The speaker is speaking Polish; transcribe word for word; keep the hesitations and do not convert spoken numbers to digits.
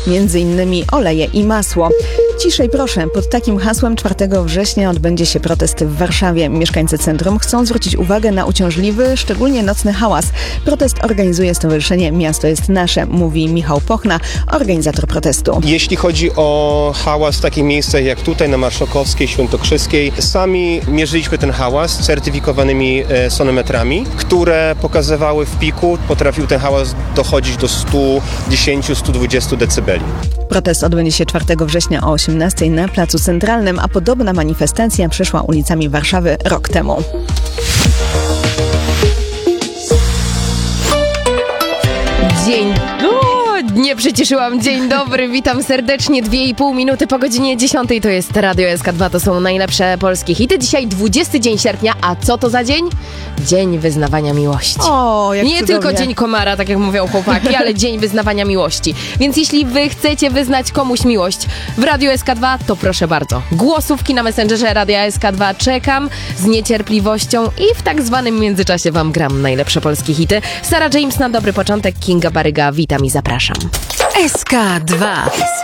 między innymi oleje i masło. Ciszej proszę, pod takim hasłem czwartego września odbędzie się protest w Warszawie. Mieszkańcy centrum chcą zwrócić uwagę na uciążliwy, szczególnie nocny hałas. Protest organizuje Stowarzyszenie Miasto jest Nasze, mówi Michał Pochna, organizator protestu. Jeśli chodzi o hałas w takich miejscach jak tutaj na Marszałkowskiej, Świętokrzyskiej, sami mierzyliśmy ten hałas certyfikowanymi sonometrami, które pokazywały w piku, potrafił ten hałas dochodzić do stu dziesięciu do stu dwudziestu decybeli. Protest odbędzie się czwartego września o osiemnastej na Placu Centralnym, a podobna manifestacja przeszła ulicami Warszawy rok temu. Dzień Nie przyciszyłam. Dzień dobry, witam serdecznie. Dwie i pół minuty po godzinie dziesiątej. To jest Radio S K dwa, to są najlepsze polskie hity. Dzisiaj dwudziesty dzień sierpnia, a co to za dzień? Dzień wyznawania miłości. O, jak Nie cudownie. tylko dzień komara, tak jak mówią chłopaki, ale dzień wyznawania miłości. Więc jeśli wy chcecie wyznać komuś miłość w Radio S K dwa, to proszę bardzo. Głosówki na Messengerze Radia S K dwa czekam z niecierpliwością i w tak zwanym międzyczasie wam gram najlepsze polskie hity. Sarah James na dobry początek, Kinga Baryga, witam i zapraszam. S K dwa.